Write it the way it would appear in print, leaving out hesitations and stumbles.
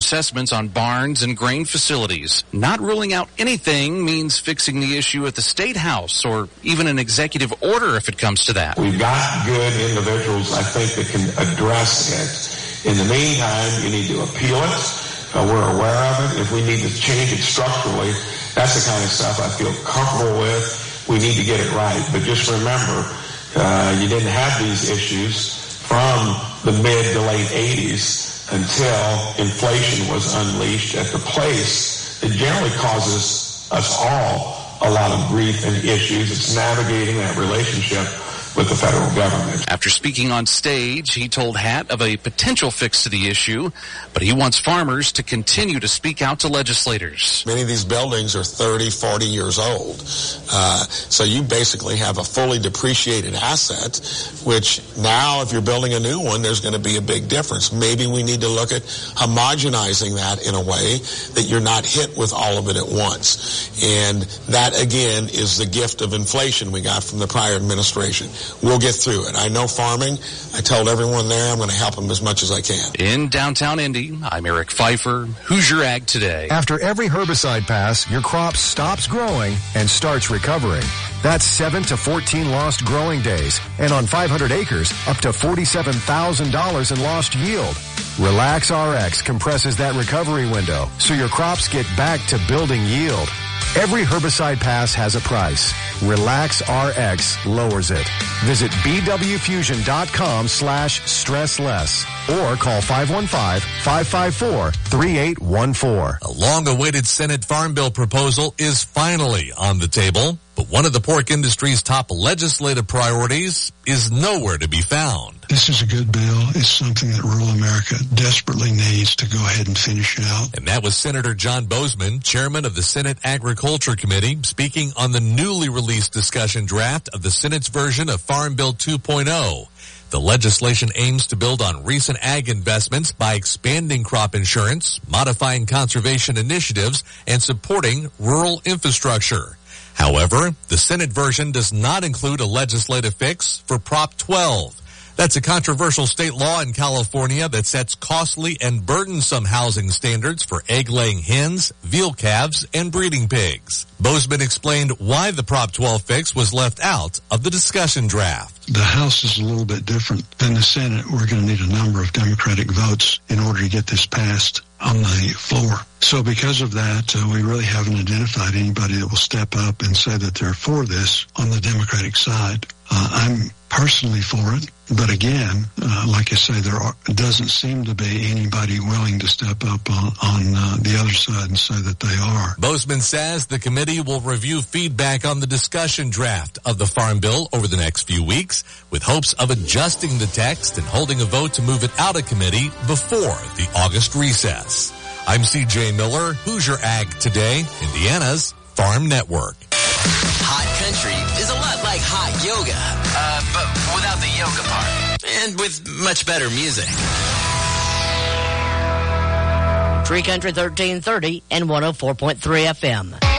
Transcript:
assessments on barns and grain facilities. Not ruling out anything means fixing the issue at the State House or even an executive order if it comes to that. We've got good individuals, I think, that can address it. In the meantime, you need to appeal it. We're aware of it. If we need to change it structurally, that's the kind of stuff I feel comfortable with. We need to get it right. But just remember, you didn't have these issues from the mid to late 80s until inflation was unleashed at the place. It generally causes us all a lot of grief and issues. It's navigating that relationship with the federal government. After speaking on stage, he told Hatt of a potential fix to the issue, but he wants farmers to continue to speak out to legislators. Many of these buildings are 30, 40 years old. So you basically have a fully depreciated asset, which now if you're building a new one, there's going to be a big difference. Maybe we need to look at homogenizing that in a way that you're not hit with all of it at once. And that, again, is the gift of inflation we got from the prior administration. We'll get through it. I know farming. I told everyone there I'm going to help them as much as I can. In downtown Indy, I'm Eric Pfeiffer, Hoosier Ag Today. After every herbicide pass, your crop stops growing and starts recovering. That's 7 to 14 lost growing days, and on 500 acres, up to $47,000 in lost yield. Relax RX compresses that recovery window so your crops get back to building yield. Every herbicide pass has a price. Relax RX lowers it. Visit bwfusion.com/stressless or call 515-554-3814. A long-awaited Senate Farm Bill proposal is finally on the table, but one of the pork industry's top legislative priorities is nowhere to be found. This is a good bill. It's something that rural America desperately needs to go ahead and finish out. And that was Senator John Boozman, chairman of the Senate Agriculture Committee, speaking on the newly released discussion draft of the Senate's version of Farm Bill 2.0. The legislation aims to build on recent ag investments by expanding crop insurance, modifying conservation initiatives, and supporting rural infrastructure. However, the Senate version does not include a legislative fix for Prop 12. That's a controversial state law in California that sets costly and burdensome housing standards for egg-laying hens, veal calves, and breeding pigs. Boozman explained why the Prop 12 fix was left out of the discussion draft. The House is a little bit different than the Senate. We're going to need a number of Democratic votes in order to get this passed on the floor. So because of that, we really haven't identified anybody that will step up and say that they're for this on the Democratic side. I'm personally for it, but again, like I say, there doesn't seem to be anybody willing to step up on the other side and say that they are. Boozman says the committee will review feedback on the discussion draft of the Farm Bill over the next few weeks, with hopes of adjusting the text and holding a vote to move it out of committee before the August recess. I'm C.J. Miller, Hoosier Ag Today, Indiana's Farm Network. Hot country is a lot like hot yoga, but without the yoga part, and with much better music. Free Country 1330 and 104.3 FM.